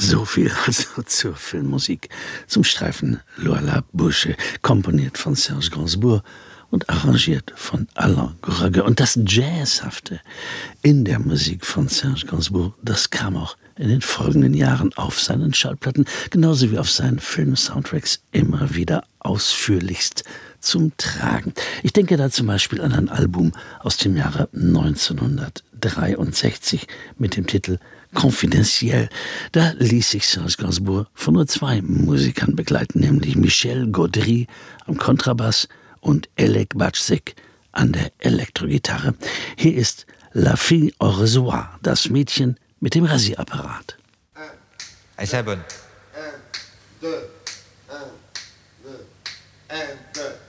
So viel also zur Filmmusik, zum Streifen Lola la Bouche, komponiert von Serge Gainsbourg und arrangiert von Alain Goraguer. Und das Jazzhafte in der Musik von Serge Gainsbourg, das kam auch in den folgenden Jahren auf seinen Schallplatten, genauso wie auf seinen Film-Soundtracks immer wieder ausführlichst zum Tragen. Ich denke da zum Beispiel an ein Album aus dem Jahre 1963 mit dem Titel Confidentiel. Da ließ sich Serge Gainsbourg von nur 2 Musikern begleiten, nämlich Michel Gaudry am Kontrabass und Elek Baczik an der Elektrogitarre. Hier ist La Fille au Rasoir, das Mädchen mit dem Rasierapparat. Allez, c'est la bonne. 1, 2, 1, 2, 1, 2.